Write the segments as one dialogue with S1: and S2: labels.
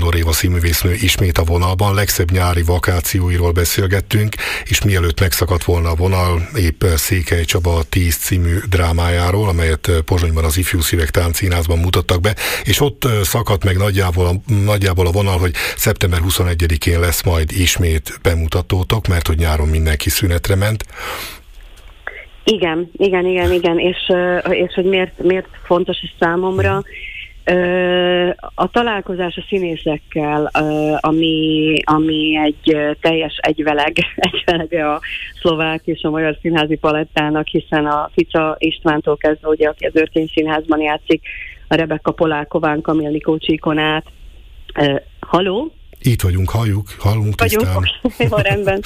S1: Sándor Éva színművésznő ismét a vonalban. Legszebb nyári vakációiról beszélgettünk, és mielőtt megszakadt volna a vonal, épp Székely Csaba 10 című drámájáról, amelyet Pozsonyban az Ifjú Szívek Táncszínházban mutattak be, és ott szakadt meg nagyjából a vonal, hogy szeptember 21-én lesz majd ismét bemutatótok, mert hogy nyáron mindenki szünetre ment.
S2: Igen, és hogy miért fontos ez számomra. A találkozás a színészekkel, ami egy teljes egyveleg a szlovák és a magyar színházi palettának, hiszen a Fica Istvántól kezdve, ugye, aki az Örkény Színházban játszik, a Rebekka Polákován, Kamil Nikócsi ikonát. Halló?
S1: Itt vagyunk, hallunk tisztán.
S2: Jó, rendben.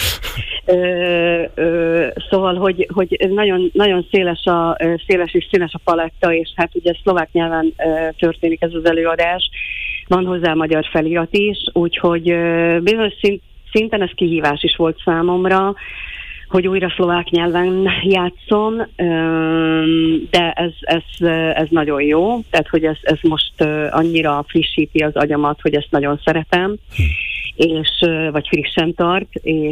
S2: Szóval, hogy nagyon, nagyon széles és színes a paletta, és hát ugye szlovák nyelven történik ez az előadás. Van hozzá magyar felirat is, úgyhogy bizonyos szinten ez kihívás is volt számomra, hogy újra szlovák nyelven játszom, de ez nagyon jó, tehát hogy ez most annyira frissíti az agyamat, hogy ezt nagyon szeretem, vagy frissen tart,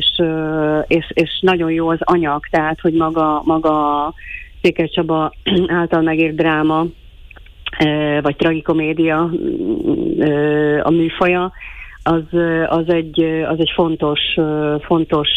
S2: és nagyon jó az anyag, tehát hogy maga Székely Csaba által megírt dráma, vagy tragikomédia a műfaja, az egy fontos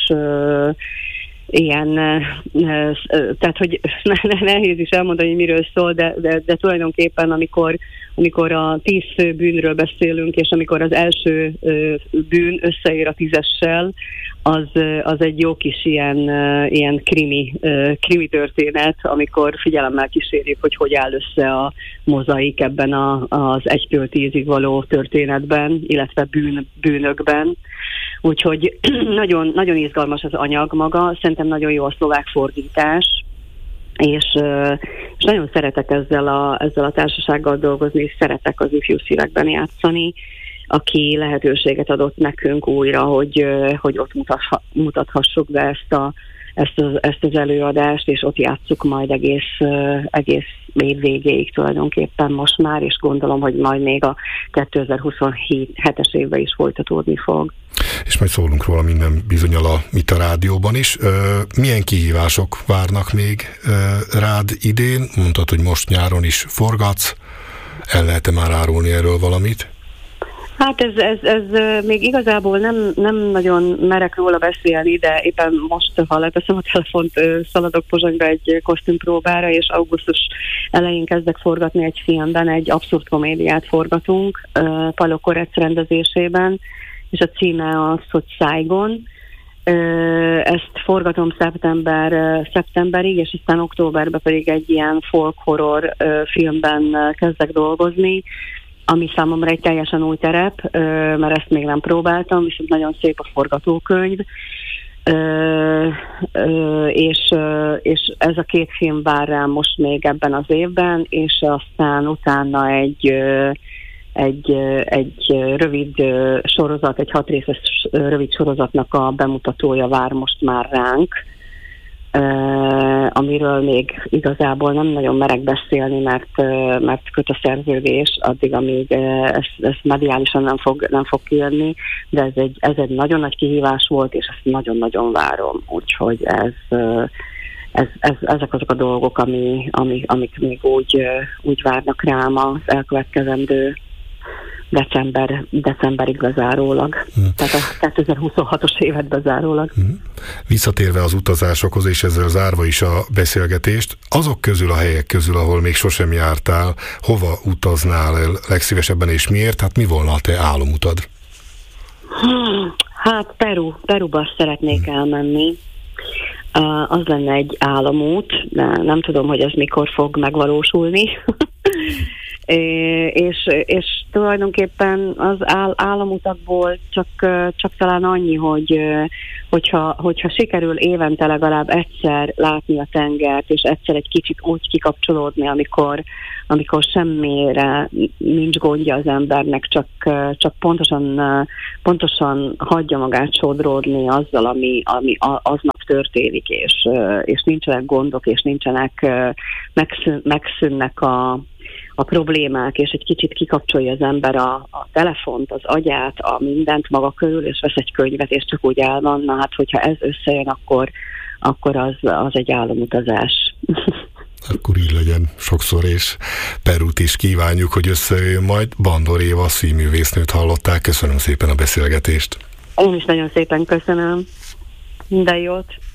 S2: ilyen, tehát hogy nehéz is elmondani, hogy miről szól, de tulajdonképpen amikor a 10 fő bűnről beszélünk, és amikor az első bűn összeér a 10-essel, az egy jó kis ilyen krimi történet, amikor figyelemmel kísérjük, hogy áll össze a mozaik ebben az 1-től 10-ig való történetben, illetve bűnökben. Úgyhogy nagyon, nagyon izgalmas az anyag maga, szerintem nagyon jó a szlovák fordítás, és nagyon szeretek ezzel a társasággal dolgozni, és szeretek az Ifjú Szívekben játszani, aki lehetőséget adott nekünk újra, hogy ott mutathassuk be ezt az előadást, és ott játsszuk majd egész év végéig tulajdonképpen most már, és gondolom, hogy majd még a 2027-es évben is folytatódni fog.
S1: És majd szólunk róla minden bizonnyal itt a rádióban is. Milyen kihívások várnak még rád idén? Mondtad, hogy most nyáron is forgatsz. El lehet-e már árulni erről valamit?
S2: Hát ez még igazából nem nagyon merek róla beszélni, de éppen most, ha leteszem a telefont, szaladok Pozsonyba egy kosztümpróbára, és augusztus elején kezdek forgatni egy filmben, egy abszurd komédiát forgatunk, Palo Korec rendezésében, és a címe az, hogy Saigon. Ezt forgatom szeptemberig, és aztán októberben pedig egy ilyen folk-horror filmben kezdek dolgozni, ami számomra egy teljesen új terep, mert ezt még nem próbáltam, viszont nagyon szép a forgatókönyv, és ez a 2 film vár rám most még ebben az évben, és aztán utána egy rövid sorozat, egy 6 részes rövid sorozatnak a bemutatója vár most már ránk, amiről még igazából nem nagyon merek beszélni, mert köt a szerződés addig, amíg ez mediálisan nem fog kijönni, de ez egy nagyon nagy kihívás volt, és ezt nagyon-nagyon várom, úgyhogy ezek azok a dolgok, amik még úgy várnak rám az elkövetkezendő decemberig bezárólag. Tehát a 2026-os évet bezárólag.
S1: Visszatérve az utazásokhoz, és ezzel zárva is a beszélgetést, azok közül, a helyek közül, ahol még sosem jártál, hova utaznál el legszívesebben, és miért? Hát mi volna a te álomutad?
S2: Hát Peruba szeretnék elmenni. Az lenne egy álomút, de nem tudom, hogy ez mikor fog megvalósulni. És tulajdonképpen az államutakból csak talán annyi, hogyha sikerül évente legalább egyszer látni a tengert, és egyszer egy kicsit úgy kikapcsolódni, amikor semmire nincs gondja az embernek, csak pontosan hagyja magát sodródni azzal, ami aznap történik, és nincsenek gondok, és megszűnnek a a problémák, és egy kicsit kikapcsolja az ember a telefont, az agyát, a mindent maga körül, és vesz egy könyvet, és csak úgy el van. Na hát, hogyha ez összejön, akkor az egy álomutazás.
S1: Akkor így legyen sokszor, és Perút is kívánjuk, hogy összejöjjön majd. Bandor Éva színművésznőt hallották. Köszönöm szépen a beszélgetést.
S2: Én is nagyon szépen köszönöm. Minden jót.